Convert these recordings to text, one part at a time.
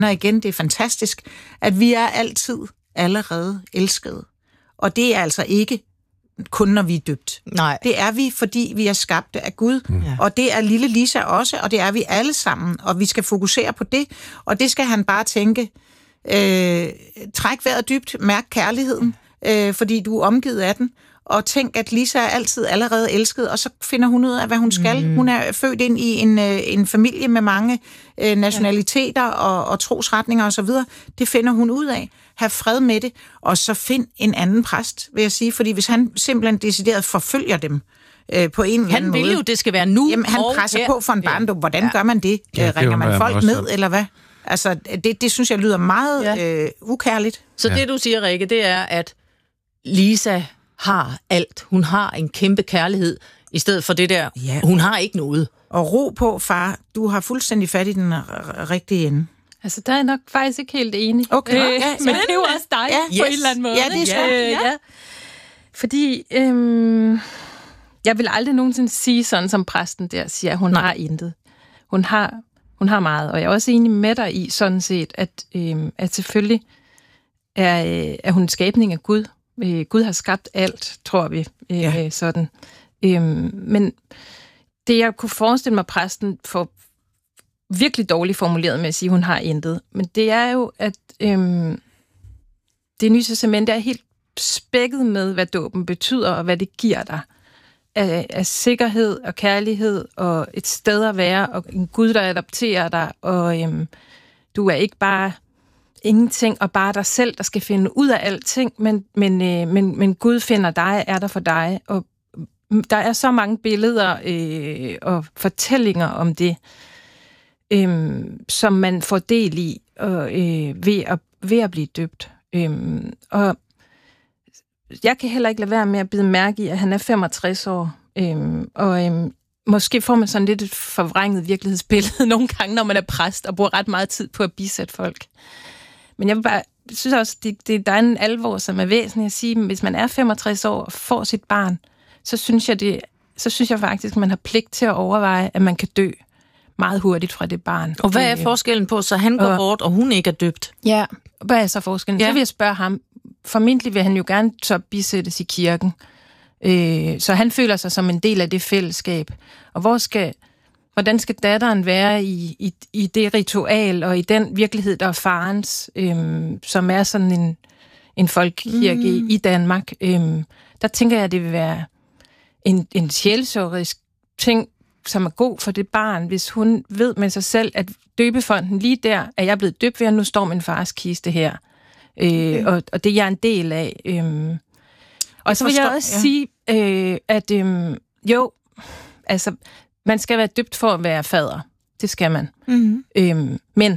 Og igen, det er fantastisk, at vi er altid allerede elskede. Og det er altså ikke kun, når vi er døbt. Nej. Det er vi, fordi vi er skabte af Gud. Og det er lille Lisa også, og det er vi alle sammen. Og vi skal fokusere på det. Og det skal han bare tænke. Træk vejret dybt, mærk kærligheden, fordi du er omgivet af den. Og tænk, at Lisa er altid allerede elsket, og så finder hun ud af, hvad hun skal. Hun er født ind i en familie med mange nationaliteter og trosretninger osv. Det finder hun ud af. Hav fred med det, og så find en anden præst, vil jeg sige. Fordi hvis han simpelthen decideret forfølger dem på en eller anden måde... Han vil jo, det skal være nu. Jamen, han presser på for en barndom. Hvordan gør man det? Ringer man folk ned, eller hvad? Altså, det synes jeg lyder meget ukærligt. Så det, du siger, Rikke, det er, at Lisa har alt. Hun har en kæmpe kærlighed, i stedet for det der, hun har ikke noget. Og ro på, far. Du har fuldstændig fat i den rigtige ende. Altså, der er jeg nok faktisk ikke helt enig. Okay. Men det er jo også dig på en eller anden måde. Ja, det er svært. Fordi jeg vil aldrig nogensinde sige sådan, som præsten der siger, at hun har intet. Hun har meget, og jeg er også enig med dig i sådan set, at selvfølgelig er hun en skabning af Gud. Gud har skabt alt, tror vi, sådan. Men det, jeg kunne forestille mig, præsten får virkelig dårligt formuleret med at sige, at hun har intet. Men det er jo, at det nye testament er helt spækket med, hvad dåben betyder, og hvad det giver dig. Af sikkerhed og kærlighed, og et sted at være, og en Gud, der adopterer dig, og du er ikke bare ingenting, og bare dig selv, der skal finde ud af alting, men Gud finder dig, er der for dig, og der er så mange billeder og fortællinger om det, som man får del i ved at blive døbt. Og jeg kan heller ikke lade være med at bide mærke i, at han er 65 år, måske får man sådan lidt et forvrænget virkelighedsbillede nogle gange, når man er præst og bruger ret meget tid på at bisætte folk. Men jeg vil bare synes også, der er en alvor, som er væsentlig at sige, at hvis man er 65 år og får sit barn, så synes jeg faktisk, at man har pligt til at overveje, at man kan dø meget hurtigt fra det barn. Og hvad er forskellen på, så han går bort, og hun ikke er døbt? Ja, hvad er så forskellen? Ja. Så vil jeg spørge ham. Formentlig vil han jo gerne så bisættes i kirken. Så han føler sig som en del af det fællesskab. Og hvordan skal datteren være i det ritual, og i den virkelighed, der er farens, som er sådan en folkekirke i Danmark? Der tænker jeg, at det vil være en sjælsorisk ting, som er god for det barn, hvis hun ved med sig selv, at døbefonden lige der, er jeg blevet døbt ved, at nu står min fars kiste her. Og det er jeg en del af. Og så vil jeg også sige, at altså, man skal være døbt for at være fader. Det skal man. Men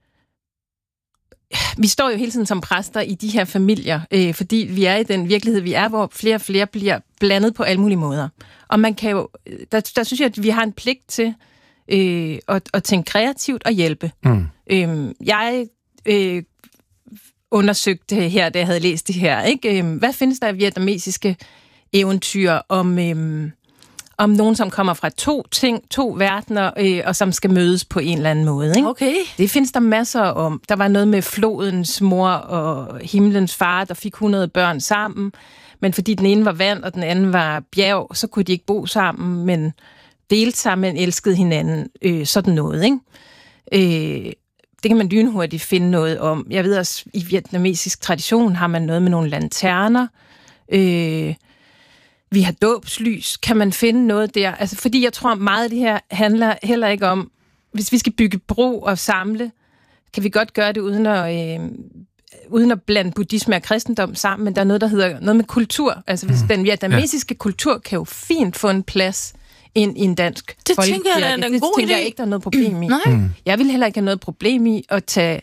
vi står jo hele tiden som præster i de her familier, fordi vi er i den virkelighed, vi er, hvor flere og flere bliver blandet på alle mulige måder. Og man kan jo, der synes jeg, at vi har en pligt til at tænke kreativt og hjælpe. Jeg undersøgte her, da jeg havde læst det her, ikke? Hvad findes der af vietnamesiske eventyr om nogen, som kommer fra to verdener, og som skal mødes på en eller anden måde, ikke? Okay. Det findes der masser om. Der var noget med flodens mor og himlens far, der fik 100 børn sammen, men fordi den ene var vand, og den anden var bjerg, så kunne de ikke bo sammen, men delte sammen, elskede hinanden, sådan noget, ikke? Det kan man lynhurtigt finde noget om. Jeg ved også, i vietnamesisk tradition har man noget med nogle lanterner. Vi har dåbslys. Kan man finde noget der? Altså, fordi jeg tror, meget af det her handler heller ikke om, hvis vi skal bygge bro og samle, kan vi godt gøre det uden at blande buddhisme og kristendom sammen, men der er noget, der hedder noget med kultur. Altså, hvis den vietnamesiske kultur kan jo fint få en plads ind i en dansk folkekirke. Det tænker jeg, det tænker jeg ikke, der er noget problem i. Jeg vil heller ikke have noget problem i at tage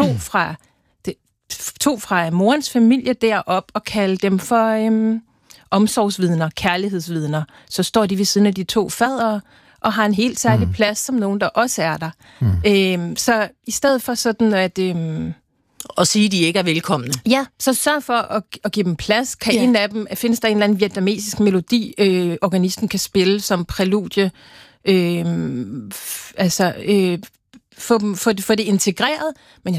to fra morens familie derop og kalde dem for omsorgsvidner, kærlighedsvidner. Så står de ved siden af de 2 fadere og har en helt særlig plads som nogen, der også er der. Så i stedet for sådan at og sige, at de ikke er velkomne. Ja, så sørg for at give dem plads. Kan en af dem, findes der en eller anden vietnamesisk melodi, organisten kan spille som præludie, få det integreret, men